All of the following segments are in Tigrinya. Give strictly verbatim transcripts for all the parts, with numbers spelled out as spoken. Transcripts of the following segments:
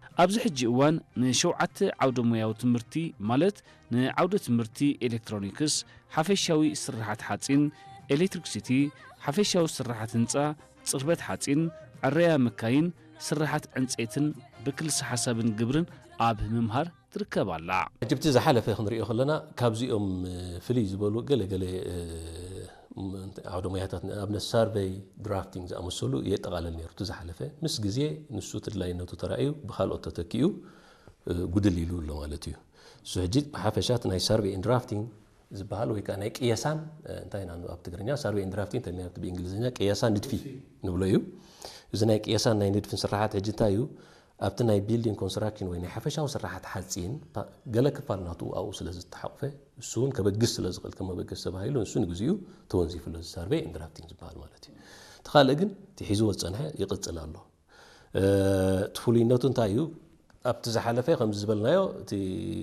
ኣብዚ ሕጂ እዋን ንሸውዓተ ዓውደ ሞያዊ ትምህርቲ ማለት ንዓውደ ትምህርቲ ኤሌክትሮኒክስ ሓፈሻዊ ስራሓት ሓጺን ኤሌክትሪክሲቲ ሓፈሻዊ ስራሓት ህንጻ ጽርበት ሓጺን ዕረያ መካይን ስራሓት ዕንጨይትን ብክልሲ ሓሳብን ግብርን ኣብ ምምሃር ትርከባላ ጅብቲ ዝሓለፈ ክንሪኦ ከለና ካብዚኦም ፍልይ ዝበሉ ገለገለ ዓውደ ሞያታት ኣብነት ሰርቬይ ድራፍቲንግ ዝኣመሰሉ የጠቃለል ነይሩ ዝሓለፈ ምስ ግዜ ንሱ ትድላይነቱ ተራእዩ ብኻልኦት ተተኪኡ ጉድል ኢሉ ኣሎ ማለት እዩ እሱ ሕጂ ብሓፈሻት ናይ ሰርቬይ ድራፍቲንግ ዝበሃል ወይ ከዓ ናይ ቅያሳን እንታይ ኢና ኣብ ትግርኛ ሰርቬይ ድራፍቲንግ ተልናት ብእንግሊዝኛ ቅያሳን ንድፊ ንብሎ እዩ እዚ ናይ ቅያሳን ናይ ንድፊን ስራሓት ሕጂ እንታይ እዩ ኣብቲ ናይ ቢልዲንግ ኮንስትራክሽን ወይ ናይ ሓፈሻዊ ስራሓት ሓጺን ገለ ክፋል ናቱ ኣብኡ ስለ ዝተሓቆፈ እሱን ከበግስ ስለ ዝኽእል ከመበግስ ተባሂሉ እሱ ንግዚኡ ተወንዚፍሉ ሰርቬይ ድራፍቲንግ ዝበሃል ማለት እዩ ተኻልእ ግን ትሒዙ ወፀንሐ ይቕፅል ኣሎ ትፍሉይነቱ እንታይ እዩ ኣብቲ ዝሓለፈ ከም ዝበልናዮ እቲ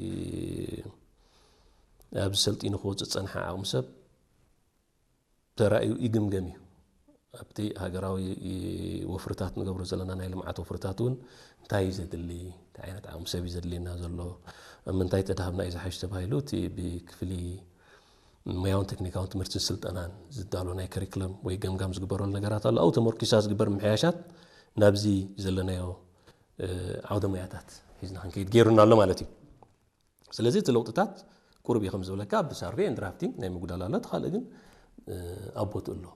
ኣብ ሰልጢኑ ክወፅእ ፀንሐ ዓቕሚ ሰብ ተራእዩ ይግምገም እዩ ኣብቲ ሃገራዊ ወፍርታት ንገብሮ ዘለና ናይ ልምዓት ወፍርታት እውን እንታይ ዘድሊ እንታይ ዓይነት ዓቕሚ ሰብ ዘድልየና ዘሎ ምንታይ ተዳሃብና እዩ ዝሓሽ ተባሂሉ እቲ ብክፍሊ ሞያውን ቴክኒካውን ትምህርትን ስልጠናን ዝዳሎ ናይ ከሪክለም ወይ ገምጋም ዝግበረሉ ነገራት ኣሎ ኣብኡ ተመርኪሳ ዝግበር ምሕያሻት ናብዚ ዘለናዮ ዓውደ ሞያታት ሒዝና ክንከይድ ገይሩና ኣሎ ማለት እዩ ስለዚ እቲ ለውጥታት ቁርብ እዩ ከም ዝብለካ ብሰርቬይ ድራፍቲንግ ናይ ምጉዳል ኣሎ ተኻልእ ግን ኣቦቱ ኣሎ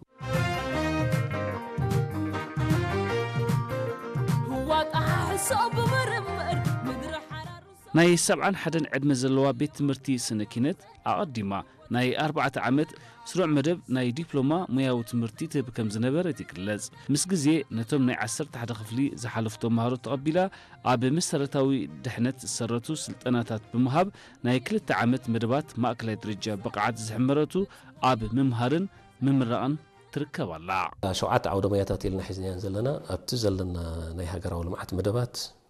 ናይ ሰብዓን ሓደን ዕድመ ዘለዋ ቤት ትምህርቲ ስነ ኪነት ኣቐዲማ ናይ ኣርባዕተ ዓመት ስሩዕ መደብ ናይ ዲፕሎማ ሙያዊ ትምህርቲ ትህብ ከም ዝነበረት ይግለጽ ምስ ግዜ ነቶም ናይ ዓሰርተ ሓደ ክፍሊ ዝሓለፉ ተምሃሮ ተቐቢላ ኣብ መሰረታዊ ድሕነት ዝሰረቱ ስልጠናታት ብምሃብ ናይ ክልተ ዓመት መደባት ማእከላይ ደረጃ ብቕዓት ዝሕመረቱ ኣብ ምምሃርን ምምራቕን ትርከባላ ሸውዓተ ዓውደ ሞያታት ኢልና ሒዝናየን ዘለና ኣብቲ ዘለና ናይ ሃገራዊ ልምዓት መደባት